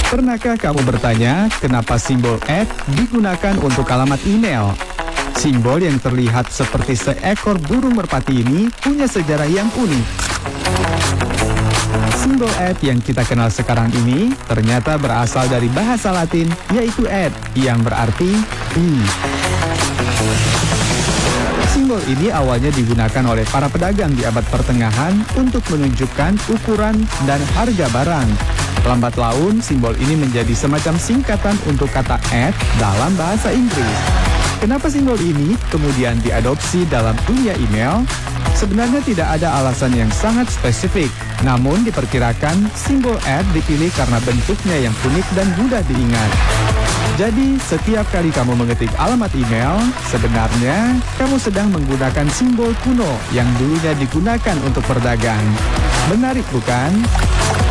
Pernahkah kamu bertanya kenapa simbol digunakan untuk alamat email? Simbol yang terlihat seperti seekor burung merpati ini punya sejarah yang unik. Simbol yang kita kenal sekarang ini ternyata berasal dari bahasa Latin, yaitu yang berarti i. Simbol ini awalnya digunakan oleh para pedagang di abad pertengahan untuk menunjukkan ukuran dan harga barang. Lambat laun, simbol ini menjadi semacam singkatan untuk kata dalam bahasa Inggris. Kenapa simbol ini kemudian diadopsi dalam dunia email? Sebenarnya tidak ada alasan yang sangat spesifik, namun diperkirakan simbol dipilih karena bentuknya yang unik dan mudah diingat. Jadi, setiap kali kamu mengetik alamat email, sebenarnya kamu sedang menggunakan simbol kuno yang dulunya digunakan untuk berdagang. Menarik bukan?